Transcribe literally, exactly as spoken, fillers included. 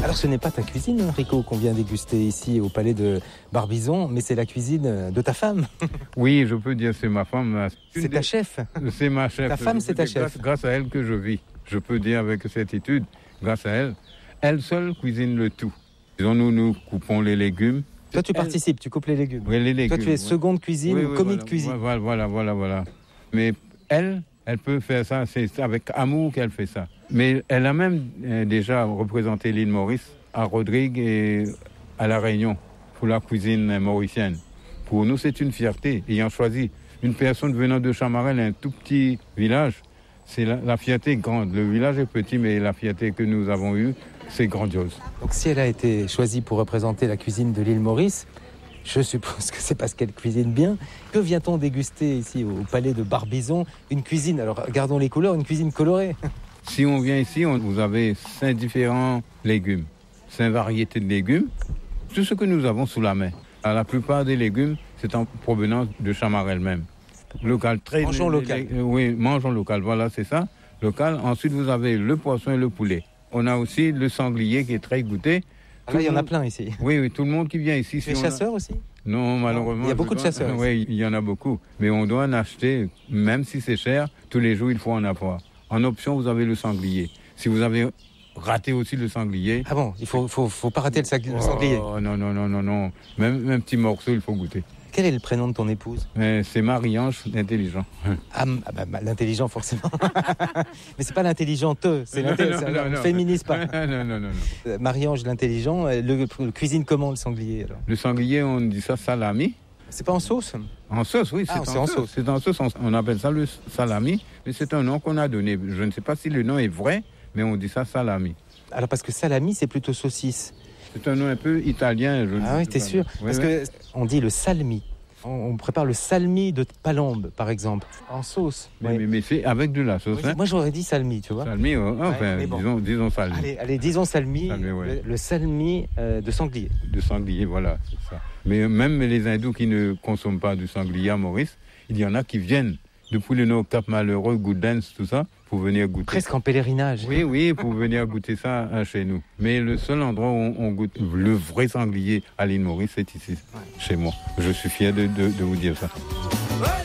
Alors ce n'est pas ta cuisine, Enrico, qu'on vient déguster ici au palais de Barbizon, mais c'est la cuisine de ta femme. Oui, je peux dire c'est ma femme. C'est ta chef. C'est ma chef. Ta femme, c'est ta chef. Grâce, grâce à elle que je vis. Je peux dire avec certitude, grâce à elle, elle seule cuisine le tout. Disons, nous, nous coupons les légumes. Toi, tu elle... participes, tu coupes les légumes. Oui, les légumes. Toi, tu es seconde cuisine oui, ou oui, commis voilà, de cuisine. Voilà, voilà, voilà, voilà. Mais elle, elle peut faire ça, c'est avec amour qu'elle fait ça. Mais elle a même euh, déjà représenté l'île Maurice à Rodrigue et à La Réunion pour la cuisine mauricienne. Pour nous, c'est une fierté. Ayant choisi une personne venant de Chamarel, un tout petit village, c'est la, la fierté grande. Le village est petit, mais la fierté que nous avons eue, c'est grandiose. Donc si elle a été choisie pour représenter la cuisine de l'île Maurice, je suppose que c'est parce qu'elle cuisine bien. Que vient-on déguster ici au palais de Barbizon? Une cuisine, alors regardons les couleurs, une cuisine colorée. Si on vient ici, on, vous avez cinq différents légumes, cinq variétés de légumes, tout ce que nous avons sous la main. À la plupart des légumes, c'est en provenance de Chamarel même. Local, très mangeons les, local. Les, oui, mangeons local, voilà, c'est ça, local. Ensuite, vous avez le poisson et le poulet. On a aussi le sanglier qui est très goûté. Ah là, il y en a plein ici. Oui, oui, tout le monde qui vient ici. Tu es si chasseur a... aussi? Non, malheureusement. Il y a beaucoup de chasseurs. Oui, il y en a beaucoup. Mais on doit en acheter, même si c'est cher, tous les jours, il faut en avoir. En option, vous avez le sanglier. Si vous avez raté aussi le sanglier... Ah bon, il ne faut, faut, faut pas rater le, sag... oh, le sanglier. Non, non, non, non, non. Même un petit morceau, il faut goûter. Quel est le prénom de ton épouse? euh, C'est Marie-Ange, l'intelligent. Ah, bah, bah, l'intelligent, forcément. Mais c'est pas l'intelligente, c'est l'intelligent. On ne féminise pas. non, non, non, non. Marie-Ange, l'intelligent, le, le cuisine comment le sanglier alors? Le sanglier, on dit ça salami. C'est pas en sauce? En sauce, oui, c'est, ah, en, c'est en sauce. C'est en sauce, on appelle ça le salami, mais c'est un nom qu'on a donné. Je ne sais pas si le nom est vrai, mais on dit ça salami. Alors parce que salami, c'est plutôt saucisse. C'est un nom un peu italien. Je ah oui, t'es sûr? Oui, Parce oui. qu'on dit le salmi. On, on prépare le salmi de palombe, par exemple, en sauce. Mais, ouais. mais, mais c'est avec de la sauce. Oui, hein? Moi, j'aurais dit salmi, tu vois. Salmi, oh, enfin, ouais, bon. disons, disons salmi. Allez, allez disons salmi, salmi ouais. le, le salmi euh, de sanglier. De sanglier, voilà, c'est ça. Mais même les hindous qui ne consomment pas du sanglier à Maurice, il y en a qui viennent depuis le nord Cap Malheureux, Goodlands, tout ça, pour venir goûter. Presque en pèlerinage. Oui, oui, pour venir goûter ça hein, chez nous. Mais le seul endroit où on, on goûte le vrai sanglier à l'île Maurice, c'est ici, ouais. Chez moi. Je suis fier de, de, de vous dire ça.